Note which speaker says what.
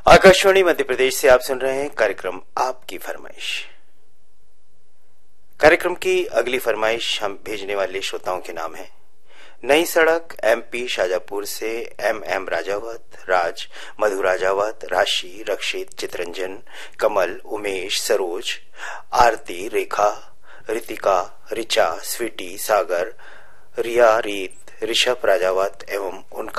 Speaker 1: आकाशवाणी मध्य प्रदेश से आप सुन रहे हैं कार्यक्रम आपकी फरमाइश। कार्यक्रम की अगली फरमाइश हम भेजने वाले श्रोताओं के नाम है नई सड़क एमपी शाजापुर से एम राजावत, राज, मधु राजावत, राशि, रक्षित, चितरंजन, कमल, उमेश, सरोज, आरती, रेखा, रितिका, रिचा, स्वीटी, सागर, रिया, रीत, ऋषभ राजावत एवं उनका